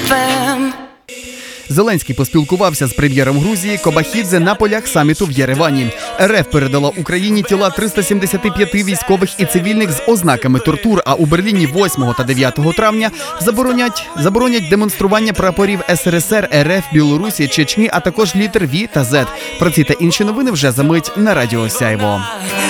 Зеленський поспілкувався з прем'єром Грузії Кобахідзе на полях саміту в Єревані. РФ передала Україні тіла 375 військових і цивільних з ознаками тортур, а у Берліні 8 та 9 травня заборонять демонстрування прапорів СРСР, РФ, Білорусі, Чечні, а також літер В та З. Про ці та інші новини вже за мить на Радіо Сяйво.